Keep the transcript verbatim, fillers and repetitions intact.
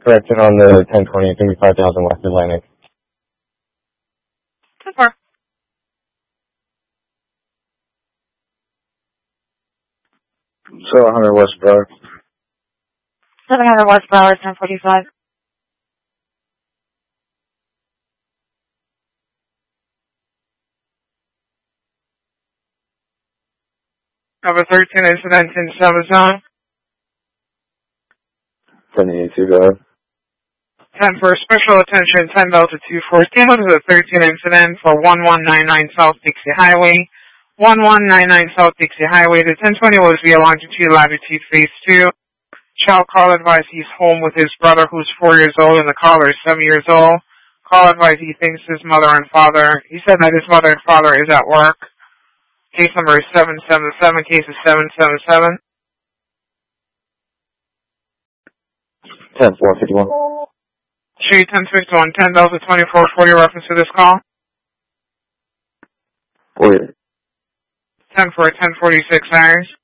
Correction on the ten twenty, it's going to be five thousand West Atlantic. ten four. seven hundred West Broward. seven hundred West Broward, ten forty-five. Number thirteen incident in seven zone. ten eighty-two, go ahead. ten for special attention, ten Delta two four. Stand to the thirteen incident for one one nine nine South Dixie Highway. one one nine nine South Dixie Highway. The ten twenty was via longitude, latitude, phase two. Child call advised he's home with his brother who's four years old and the caller is seven years old. Call advised he thinks his mother and father, he said that his mother and father is at work. Case number is seven seven seven, case is seven seven seven. ten four fifty-one. Show you ten fifty-one, ten Delta twenty-four forty reference to this call. forty. ten for ten forty-six, Harris.